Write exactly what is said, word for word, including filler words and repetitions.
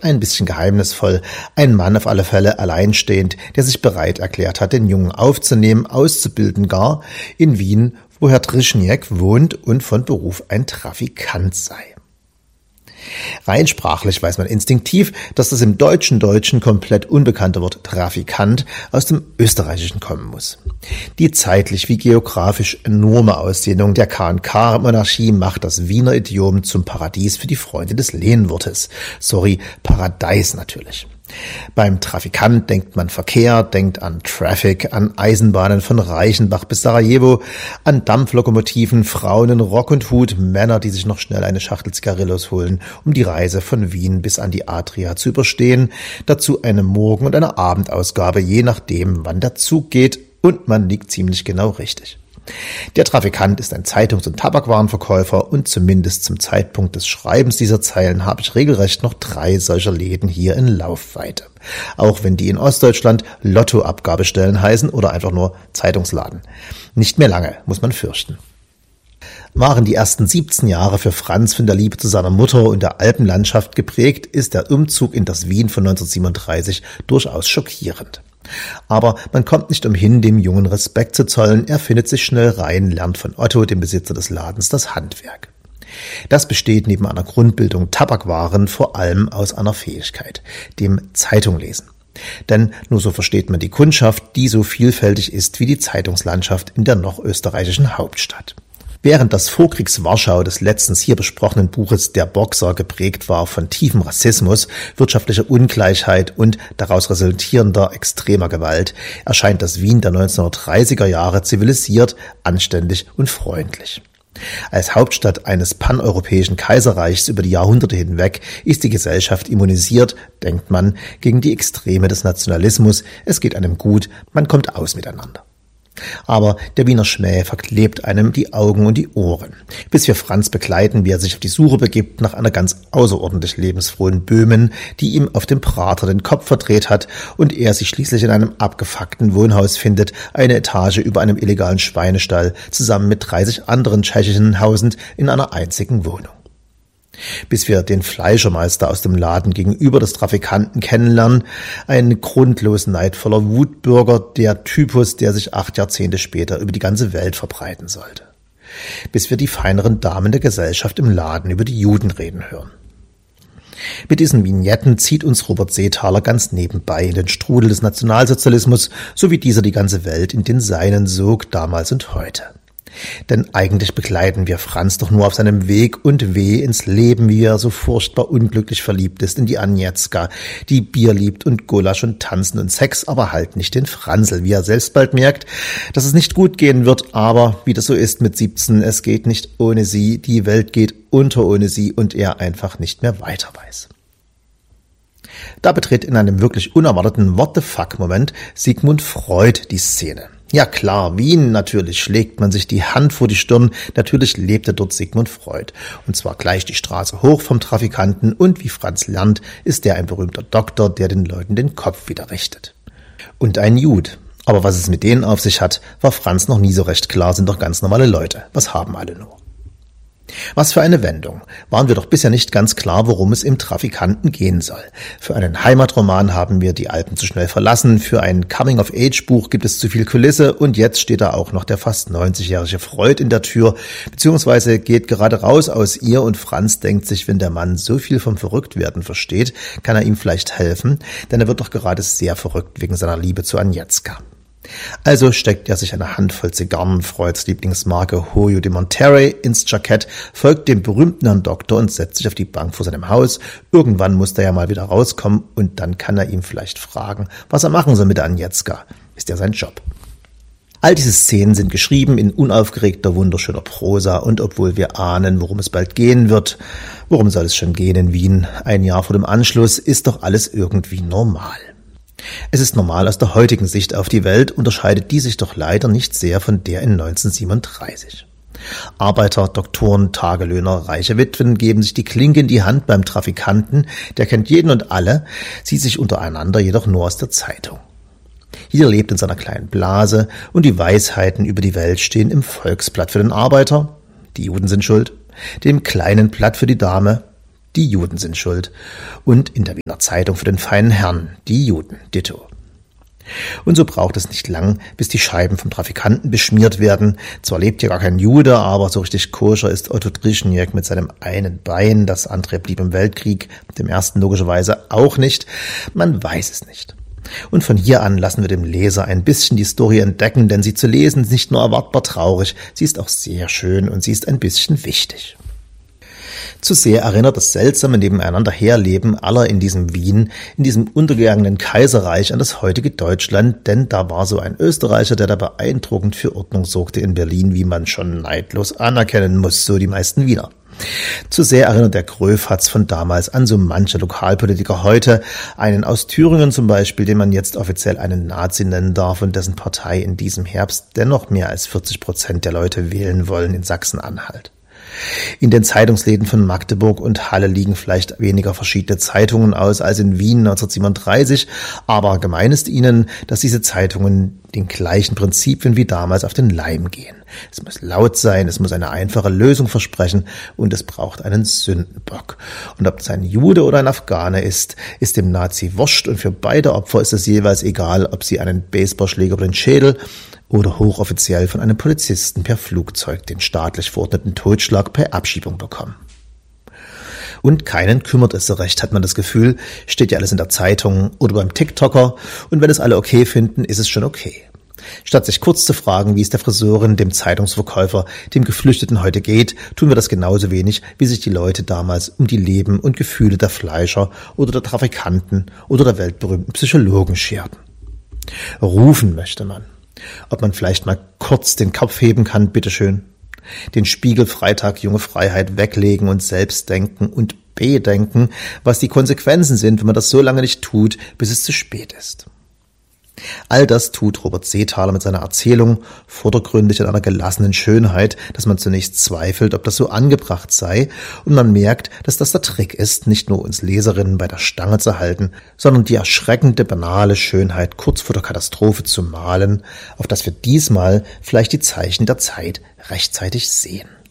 ein bisschen geheimnisvoll, ein Mann auf alle Fälle alleinstehend, der sich bereit erklärt hat, den Jungen aufzunehmen, auszubilden gar, in Wien, wo Herr Trischniek wohnt und von Beruf ein Trafikant sei. Rein sprachlich weiß man instinktiv, dass das im deutschen Deutschen komplett unbekannte Wort Trafikant aus dem Österreichischen kommen muss. Die zeitlich wie geografisch enorme Ausdehnung der K und K-Monarchie macht das Wiener Idiom zum Paradies für die Freunde des Lehnwortes. Sorry, Paradeis natürlich. Beim Trafikant denkt man Verkehr, denkt an Traffic, an Eisenbahnen von Reichenbach bis Sarajevo, an Dampflokomotiven, Frauen in Rock und Hut, Männer, die sich noch schnell eine Schachtel Zigarillos holen, um die Reise von Wien bis an die Adria zu überstehen, dazu eine Morgen- und eine Abendausgabe, je nachdem, wann der Zug geht, und man liegt ziemlich genau richtig. Der Trafikant ist ein Zeitungs- und Tabakwarenverkäufer und zumindest zum Zeitpunkt des Schreibens dieser Zeilen habe ich regelrecht noch drei solcher Läden hier in Laufweite. Auch wenn die in Ostdeutschland Lottoabgabestellen heißen oder einfach nur Zeitungsladen. Nicht mehr lange, muss man fürchten. Waren die ersten siebzehn Jahre für Franz von der Liebe zu seiner Mutter und der Alpenlandschaft geprägt, ist der Umzug in das Wien von neunzehnhundertsiebenunddreißig durchaus schockierend. Aber man kommt nicht umhin, dem Jungen Respekt zu zollen. Er findet sich schnell rein, lernt von Otto, dem Besitzer des Ladens, das Handwerk. Das besteht neben einer Grundbildung Tabakwaren vor allem aus einer Fähigkeit, dem Zeitunglesen. Denn nur so versteht man die Kundschaft, die so vielfältig ist wie die Zeitungslandschaft in der noch österreichischen Hauptstadt. Während das Vorkriegs-Warschau des letztens hier besprochenen Buches Der Boxer geprägt war von tiefem Rassismus, wirtschaftlicher Ungleichheit und daraus resultierender extremer Gewalt, erscheint das Wien der neunzehnhundertdreißiger Jahre zivilisiert, anständig und freundlich. Als Hauptstadt eines paneuropäischen Kaiserreichs über die Jahrhunderte hinweg ist die Gesellschaft immunisiert, denkt man, gegen die Extreme des Nationalismus. Es geht einem gut, man kommt aus miteinander. Aber der Wiener Schmäh verklebt einem die Augen und die Ohren, bis wir Franz begleiten, wie er sich auf die Suche begibt nach einer ganz außerordentlich lebensfrohen Böhmen, die ihm auf dem Prater den Kopf verdreht hat und er sich schließlich in einem abgefuckten Wohnhaus findet, eine Etage über einem illegalen Schweinestall, zusammen mit dreißig anderen Tschechinnen hausend in einer einzigen Wohnung. Bis wir den Fleischermeister aus dem Laden gegenüber des Trafikanten kennenlernen, einen grundlos neidvoller Wutbürger, der Typus, der sich acht Jahrzehnte später über die ganze Welt verbreiten sollte. Bis wir die feineren Damen der Gesellschaft im Laden über die Juden reden hören. Mit diesen Vignetten zieht uns Robert Seethaler ganz nebenbei in den Strudel des Nationalsozialismus, so wie dieser die ganze Welt in den seinen sog, damals und heute. Denn eigentlich begleiten wir Franz doch nur auf seinem Weg und weh ins Leben, wie er so furchtbar unglücklich verliebt ist in die Agnieszka, die Bier liebt und Gulasch und Tanzen und Sex, aber halt nicht den Franzl, wie er selbst bald merkt, dass es nicht gut gehen wird, aber wie das so ist mit siebzehn, es geht nicht ohne sie, die Welt geht unter ohne sie und er einfach nicht mehr weiter weiß. Da betritt in einem wirklich unerwarteten What-the-fuck-Moment Sigmund Freud die Szene. Ja klar, Wien, natürlich schlägt man sich die Hand vor die Stirn, natürlich lebte dort Sigmund Freud. Und zwar gleich die Straße hoch vom Trafikanten und wie Franz lernt, ist er ein berühmter Doktor, der den Leuten den Kopf wieder richtet. Und ein Jude. Aber was es mit denen auf sich hat, war Franz noch nie so recht klar, sind doch ganz normale Leute. Was haben alle nur? Was für eine Wendung. Waren wir doch bisher nicht ganz klar, worum es im Trafikanten gehen soll. Für einen Heimatroman haben wir die Alpen zu schnell verlassen, für ein Coming-of-Age-Buch gibt es zu viel Kulisse und jetzt steht da auch noch der fast neunzigjährige Freud in der Tür, beziehungsweise geht gerade raus aus ihr und Franz denkt sich, wenn der Mann so viel vom Verrücktwerden versteht, kann er ihm vielleicht helfen, denn er wird doch gerade sehr verrückt wegen seiner Liebe zu Agnieszka. Also steckt er sich eine Handvoll Zigarren, Freuds Lieblingsmarke Hoyo de Monterrey, ins Jackett, folgt dem berühmten Herrn Doktor und setzt sich auf die Bank vor seinem Haus. Irgendwann muss er ja mal wieder rauskommen und dann kann er ihm vielleicht fragen, was er machen soll mit der Agnieszka. Ist ja sein Job. All diese Szenen sind geschrieben in unaufgeregter, wunderschöner Prosa und obwohl wir ahnen, worum es bald gehen wird, worum soll es schon gehen in Wien, ein Jahr vor dem Anschluss, ist doch alles irgendwie normal. Es ist normal aus der heutigen Sicht auf die Welt, unterscheidet die sich doch leider nicht sehr von der in neunzehnhundertsiebenunddreißig. Arbeiter, Doktoren, Tagelöhner, reiche Witwen geben sich die Klinke in die Hand beim Trafikanten, der kennt jeden und alle, sieht sich untereinander jedoch nur aus der Zeitung. Jeder lebt in seiner kleinen Blase und die Weisheiten über die Welt stehen im Volksblatt für den Arbeiter, die Juden sind schuld, dem kleinen Blatt für die Dame, die Juden sind schuld. Und in der Wiener Zeitung für den feinen Herrn, die Juden, ditto. Und so braucht es nicht lang, bis die Scheiben vom Trafikanten beschmiert werden. Zwar lebt hier gar kein Jude, aber so richtig koscher ist Otto Trischniek mit seinem einen Bein. Das andere blieb im Weltkrieg, dem ersten logischerweise auch nicht. Man weiß es nicht. Und von hier an lassen wir dem Leser ein bisschen die Story entdecken, denn sie zu lesen ist nicht nur erwartbar traurig, sie ist auch sehr schön und sie ist ein bisschen wichtig. Zu sehr erinnert das seltsame Nebeneinander Herleben aller in diesem Wien, in diesem untergegangenen Kaiserreich an das heutige Deutschland, denn da war so ein Österreicher, der da beeindruckend für Ordnung sorgte in Berlin, wie man schon neidlos anerkennen muss, so die meisten Wiener. Zu sehr erinnert der Gröfatz von damals an so manche Lokalpolitiker heute, einen aus Thüringen zum Beispiel, den man jetzt offiziell einen Nazi nennen darf und dessen Partei in diesem Herbst dennoch mehr als vierzig Prozent der Leute wählen wollen in Sachsen-Anhalt. In den Zeitungsläden von Magdeburg und Halle liegen vielleicht weniger verschiedene Zeitungen aus als in Wien neunzehnhundertsiebenunddreißig, aber gemein ist ihnen, dass diese Zeitungen den gleichen Prinzipien wie damals auf den Leim gehen. Es muss laut sein, es muss eine einfache Lösung versprechen und es braucht einen Sündenbock. Und ob es ein Jude oder ein Afghane ist, ist dem Nazi wurscht und für beide Opfer ist es jeweils egal, ob sie einen Baseballschläger über den Schädel oder hochoffiziell von einem Polizisten per Flugzeug den staatlich verordneten Totschlag per Abschiebung bekommen. Und keinen kümmert es so recht, hat man das Gefühl, steht ja alles in der Zeitung oder beim TikToker und wenn es alle okay finden, ist es schon okay. Statt sich kurz zu fragen, wie es der Friseurin, dem Zeitungsverkäufer, dem Geflüchteten heute geht, tun wir das genauso wenig, wie sich die Leute damals um die Leben und Gefühle der Fleischer oder der Trafikanten oder der weltberühmten Psychologen scherten. Rufen möchte man. Ob man vielleicht mal kurz den Kopf heben kann, bitteschön. Den Spiegel Freitag Junge Freiheit weglegen und selbst denken und bedenken, was die Konsequenzen sind, wenn man das so lange nicht tut, bis es zu spät ist. All das tut Robert Seethaler mit seiner Erzählung, vordergründig in einer gelassenen Schönheit, dass man zunächst zweifelt, ob das so angebracht sei, und man merkt, dass das der Trick ist, nicht nur uns Leserinnen bei der Stange zu halten, sondern die erschreckende, banale Schönheit kurz vor der Katastrophe zu malen, auf dass wir diesmal vielleicht die Zeichen der Zeit rechtzeitig sehen.